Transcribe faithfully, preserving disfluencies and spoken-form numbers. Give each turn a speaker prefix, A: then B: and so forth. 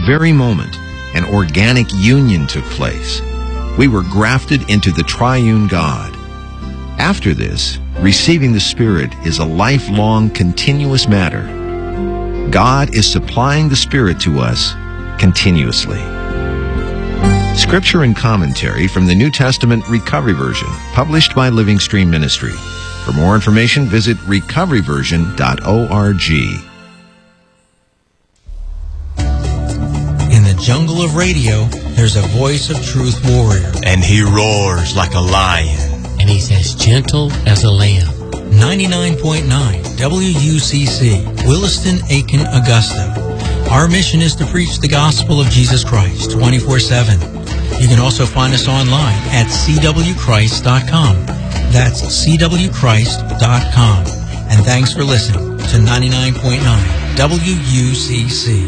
A: very moment, an organic union took place. We were grafted into the triune God. After this, receiving the Spirit is a lifelong, continuous matter. God is supplying the Spirit to us continuously. Scripture and commentary from the New Testament Recovery Version, published by Living Stream Ministry. For more information, visit recovery version dot org.
B: In the jungle of radio, there's a voice of truth warrior.
C: And he roars like a lion.
D: And he's as gentle as a lamb.
B: ninety-nine point nine W U C C, Williston, Aiken, Augusta. Our mission is to preach the gospel of Jesus Christ twenty-four seven. You can also find us online at c w christ dot com. That's c w christ dot com. And thanks for listening to ninety-nine point nine W U C C.